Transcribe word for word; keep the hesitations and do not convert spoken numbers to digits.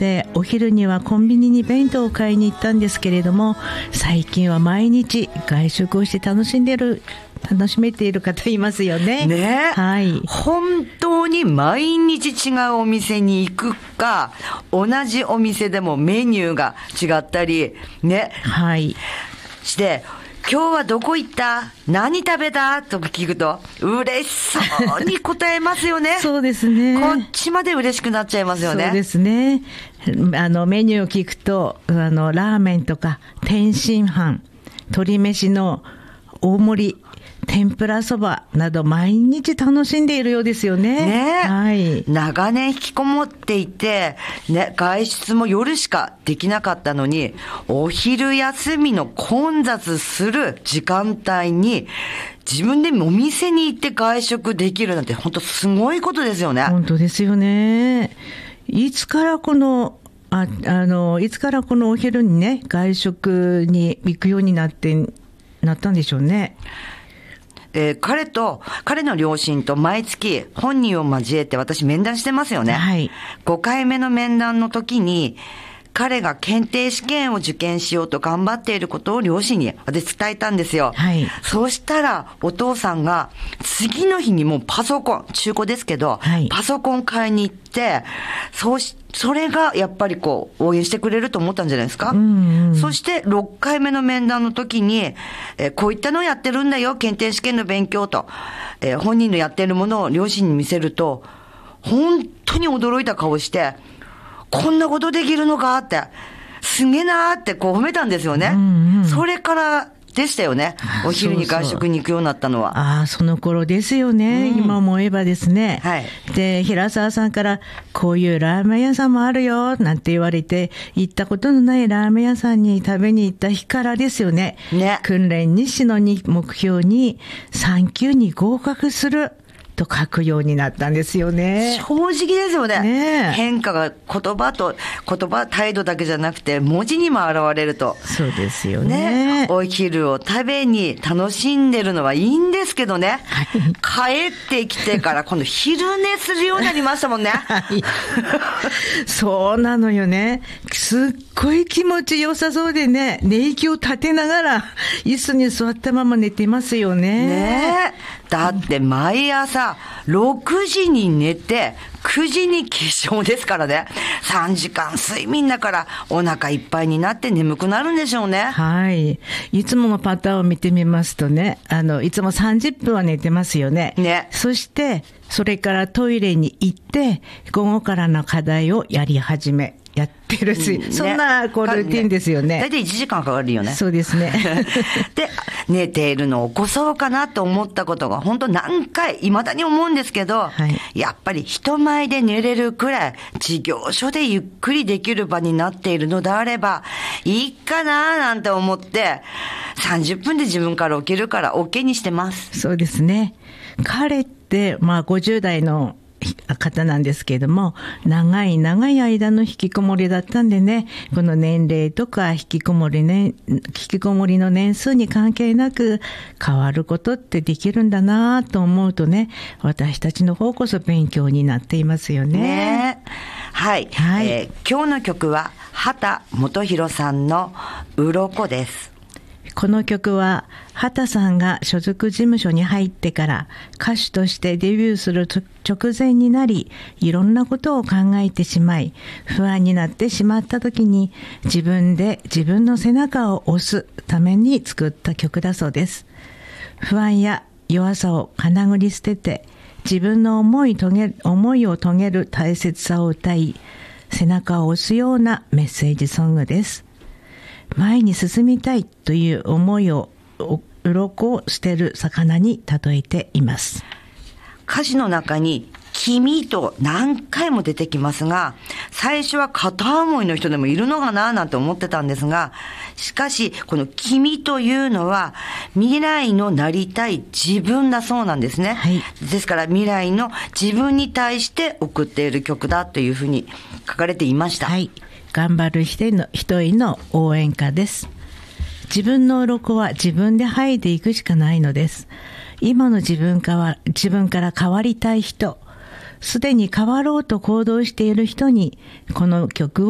でお昼にはコンビニに弁当を買いに行ったんですけれども、最近は毎日外食をして楽しんでる楽しめている方いますよね。 ね、 はい、 本当に毎日違うお店に行くか、同じお店でもメニューが違ったりね、 はい、 して今日はどこ行った？何食べた？と聞くと嬉しそうに答えますよね。 そうですね。 こっちまで嬉しくなっちゃいますよね。 そうですね。あのメニューを聞くと、あのラーメンとか天津飯、鶏飯の大盛り、天ぷらそばなど毎日楽しんでいるようですよね。 ね、 はい、 長年引きこもっていて、ね、外出も夜しかできなかったのに、お昼休みの混雑する時間帯に自分でお店に行って外食できるなんて本当すごいことですよね。 本当ですよね。いつからこのああのいつからこのお昼にね外食に行くようになってなったんでしょうね。 えー、彼と、彼の両親と毎月本人を交えて私面談してますよね。 はい。 ごかいめの面談の時に、彼が検定試験を受験しようと頑張っていることを両親に私伝えたんですよ。 はい。 そうしたらお父さんが次の日にもうパソコン、中古ですけど、はい、パソコン買いに行って、そうし、それがやっぱりこう応援してくれると思ったんじゃないですか。 うんうん、 そしてろっかいめの面談の時に、えー、こういったのをやってるんだよ、検定試験の勉強と、えー、本人のやってるものを両親に見せると、本当に驚いた顔して、こんなことできるのかって、すげえなーってこう褒めたんですよね。うんうん、それからでしたよね。お昼に外食に行くようになったのは。 ああ、その頃ですよね。うん、今思えばですね。 はい。 で、平沢さんから、こういうラーメン屋さんもあるよ、なんて言われて、行ったことのないラーメン屋さんに食べに行った日からですよね。 ね。 訓練日誌の目標に、さん級に合格する。と書くようになったんですよね。 正直ですよね。 ね、 変化が言葉と言葉態度だけじゃなくて文字にも現れると。 そうですよね。 ね、お昼を食べに楽しんでるのはいいんですけどね。はい、帰ってきてから今度昼寝するようになりましたもんね。はい、 そうなのよね。すっごい気持ちよさそうでね、寝息を立てながら椅子に座ったまま寝てますよね。 ねえ。だって毎朝ろくじに寝てくじに起床ですからね。さんじかん睡眠だからお腹いっぱいになって眠くなるんでしょうね。 はい。いつものパターンを見てみますとね、あのいつもさんじゅっぷんは寝てますよね。 ね。 そしてそれからトイレに行って午後からの課題をやり始め。やってるし、うんね、そんなこうルーティンですよね。 だいたいいちじかんかかるよね。 そうですね。 で、寝ているのを起こそうかなと思ったことが本当何回、未だに思うんですけど、はい、やっぱり人前で寝れるくらい、事業所でゆっくりできる場になっているのであれば、いいかななんて思って、さんじゅっぷんで自分から起きるから OK にしてます。 そうですね。彼って、まあごじゅう代の方なんですけれども、長い長い間の引きこもりだったんでね、この年齢とか引きこもりね、引きこもりの年数に関係なく変わることってできるんだなと思うとね、私たちの方こそ勉強になっていますよね。 ね、はい、はい、えー、今日の曲は畑基博さんの鱗です。 この曲は畑さんが所属事務所に入ってから歌手としてデビューする直前になり、いろんなことを考えてしまい不安になってしまった時に自分で自分の背中を押すために作った曲だそうです。不安や弱さをかなぐり捨てて自分の思い遂げ、思いを遂げる大切さを歌い、背中を押すようなメッセージソングです。前に進みたいという思いを鱗を捨てる魚に例えています。 歌詞の中に君と何回も出てきますが、最初は片思いの人でもいるのかななんて思ってたんですが、しかしこの君というのは未来のなりたい自分だそうなんですね。はい、ですから未来の自分に対して送っている曲だというふうに書かれていました。 はい、頑張る人への、人への応援歌です。自分の鱗は自分で剥いでいくしかないのです。今の自分から、自分から変わりたい人、すでに変わろうと行動している人にこの曲を